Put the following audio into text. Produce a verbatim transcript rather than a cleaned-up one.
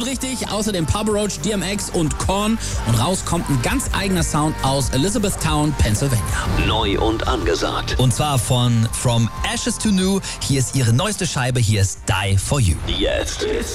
richtig. Außerdem Papa Roach, D M X und Korn. Und raus kommt ein ganz eigener Sound aus Elizabethtown, Pennsylvania. Neu und angesagt. Und zwar von From Ashes to New. Hier ist ihre neueste Scheibe. Hier ist Die For You. Jetzt